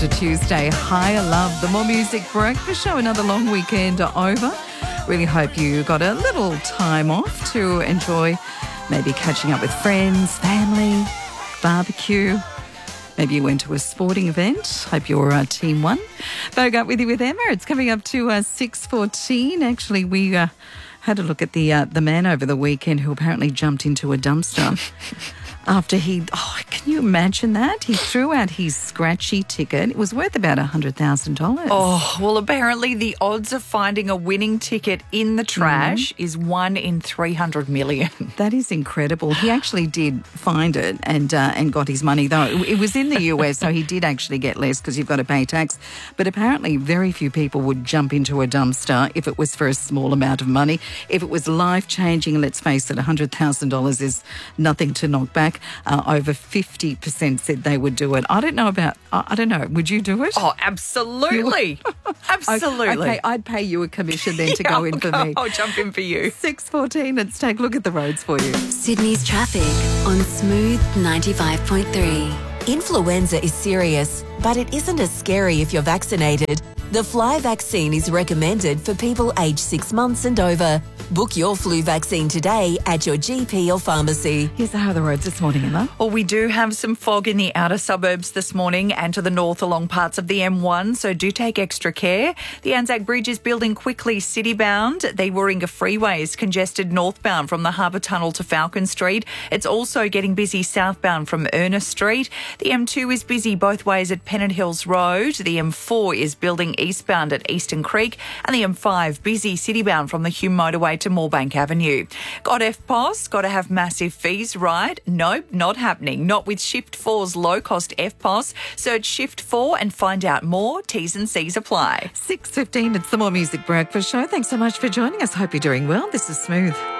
to Tuesday. Higher Love, the More Music Breakfast Show. Another long weekend over. Really hope you got a little time off to enjoy maybe catching up with friends, family, barbecue. Maybe you went to a sporting event. Hope your team won. Bogart with you with Emma. It's coming up to 6:14. Actually, we had a look at the man over the weekend who apparently jumped into a dumpster. After can you imagine that? He threw out his scratchy ticket. It was worth about $100,000. Oh, well, apparently the odds of finding a winning ticket in the trash is 1 in 300 million. That is incredible. He actually did find it and got his money, though. It was in the US, so he did actually get less because you've got to pay tax. But apparently very few people would jump into a dumpster if it was for a small amount of money. If it was life-changing, let's face it, $100,000 is nothing to knock back. Over 50% said they would do it. I don't know. Would you do it? Oh, absolutely. Absolutely. Okay, I'd pay you a commission then to go in for me. I'll jump in for you. 6:14. Let's take a look at the roads for you. Sydney's traffic on Smooth 95.3. Influenza is serious, but it isn't as scary if you're vaccinated. The Fly vaccine is recommended for people aged 6 months and over. Book your flu vaccine today at your GP or pharmacy. Here's how the roads this morning, Emma. Well, we do have some fog in the outer suburbs this morning and to the north along parts of the M1, so do take extra care. The Anzac Bridge is building quickly city-bound. The Warringah Freeway is congested northbound from the Harbour Tunnel to Falcon Street. It's also getting busy southbound from Ernest Street. The M2 is busy both ways at Pennant Hills Road. The M4 is building eastbound at Eastern Creek, and the M5 busy city-bound from the Hume Motorway to Moorebank Avenue. Got FPOS? Got to have massive fees, right? Nope, not happening. Not with Shift 4's low-cost FPOS. Search Shift 4 and find out more. T's and C's apply. 6:15. It's the More Music Breakfast Show. Thanks so much for joining us. Hope you're doing well. This is Smooth.